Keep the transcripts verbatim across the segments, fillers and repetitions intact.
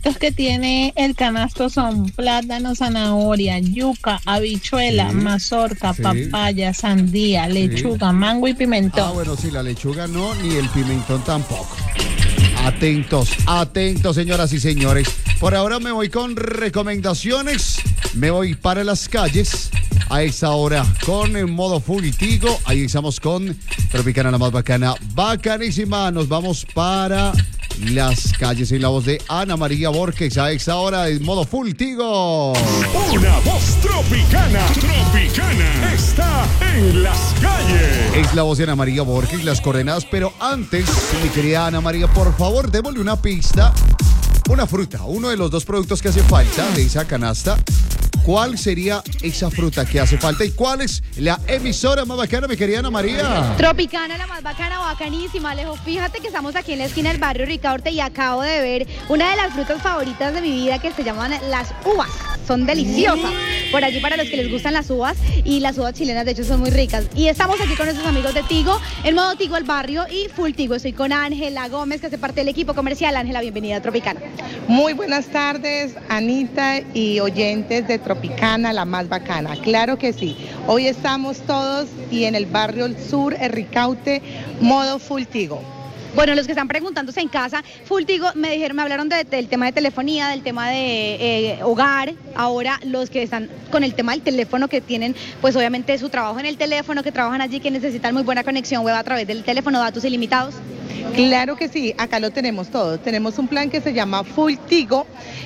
Los que tiene el canasto son plátano, zanahoria, yuca, habichuela, Sí, mazorca, sí. papaya, sandía, lechuga, mango y pimentón. Ah, bueno, sí, la lechuga no, ni el pimentón tampoco. Atentos, atentos, señoras y señores. Por ahora me voy con recomendaciones. Me voy para las calles. A esta hora con el modo fugitivo. Ahí estamos con Tropicana, la más bacana. Bacanísima. Nos vamos para las calles en la voz de Ana María Borges. A esta hora en modo full tigo. Una voz tropicana, tropicana, está en las calles. Es la voz de Ana María Borges, las coordenadas. Pero antes, mi querida Ana María, por favor, démosle una pista. Una fruta, uno de los dos productos que hace falta de esa canasta. ¿Cuál sería esa fruta que hace falta? ¿Y cuál es la emisora más bacana, mi querida Ana María? Tropicana, la más bacana, bacanísima, Alejo. Fíjate que estamos aquí en la esquina del barrio Ricaurte y acabo de ver una de las frutas favoritas de mi vida que se llaman las uvas. Son deliciosas. Por allí para los que les gustan las uvas, y las uvas chilenas de hecho son muy ricas. Y estamos aquí con nuestros amigos de Tigo, en modo Tigo al barrio y full Tigo. Estoy con Ángela Gómez, que hace parte del equipo comercial. Ángela, bienvenida a Tropicana. Muy buenas tardes, Anita y oyentes de Tropicana, la más bacana. Claro que sí. Hoy estamos todos y en el barrio sur, el Ricaurte, modo full Tigo. Bueno, los que están preguntándose en casa, full Tigo, me dijeron, me hablaron de, del tema de telefonía, del tema de eh, hogar. Ahora los que están con el tema del teléfono, que tienen pues obviamente su trabajo en el teléfono, que trabajan allí, que necesitan muy buena conexión web a través del teléfono, datos ilimitados. Claro que sí, acá lo tenemos todo. Tenemos un plan que se llama Full Tigo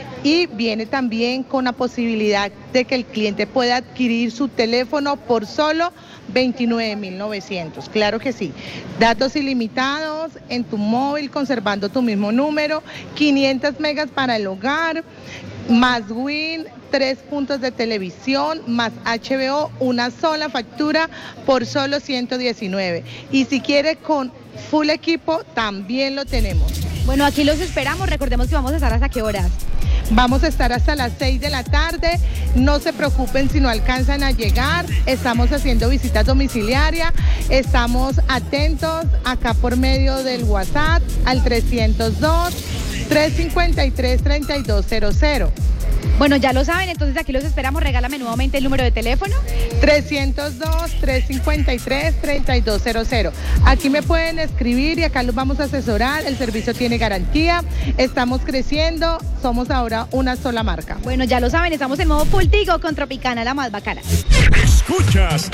y viene también con la posibilidad de que el cliente pueda adquirir su teléfono por solo veintinueve mil novecientos. Claro que sí. Datos ilimitados en tu móvil, conservando tu mismo número, quinientos megas para el hogar, más Win, tres puntos de televisión, más H B O, una sola factura por solo ciento diecinueve. Y si quiere con full equipo, también lo tenemos. Bueno, aquí los esperamos. Recordemos que vamos a estar hasta qué horas. Vamos a estar hasta las seis de la tarde. No se preocupen si no alcanzan a llegar. Estamos haciendo visitas domiciliarias. Estamos atentos acá por medio del WhatsApp al trescientos dos, trescientos cincuenta y tres, treinta y dos cero cero. Bueno, ya lo saben, entonces aquí los esperamos. Regálame nuevamente el número de teléfono. trescientos dos, trescientos cincuenta y tres, treinta y dos cero cero. Aquí me pueden escribir y acá los vamos a asesorar. El servicio tiene garantía. Estamos creciendo. Somos ahora una sola marca. Bueno, ya lo saben, estamos en modo full Tigo con Tropicana, la más bacana. Escuchas